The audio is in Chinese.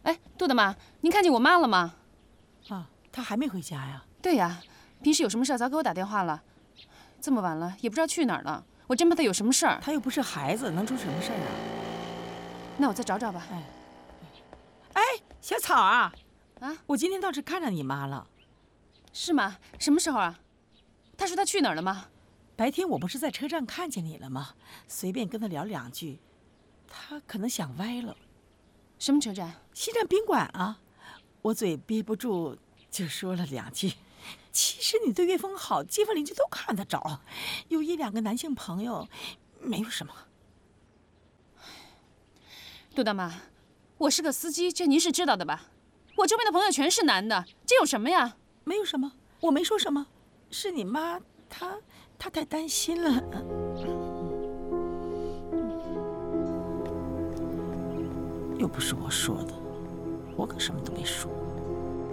哎，杜大妈，您看见我妈了吗？ 啊，她还没回家呀？ 对呀，平时有什么事早给我打电话了，这么晚了也不知道去哪儿了，我真怕她有什么事儿。 她又不是孩子，能出什么事儿啊？ 那我再找找吧。 哎，小草啊， 啊， 我今天倒是看到你妈了。 是吗？什么时候啊？她说她去哪儿了吗？ 白天我不是在车站看见你了吗？随便跟她聊两句，她可能想歪了。 什么车站？ 西站宾馆啊，我嘴憋不住就说了两句。其实你对岳峰好，街坊邻居都看得着，有一两个男性朋友，没有什么。 杜大妈，我是个司机，这您是知道的吧？我周边的朋友全是男的，这有什么呀？ 没有什么，我没说什么，是你妈她太担心了。又不是我说的，我可什么都没说。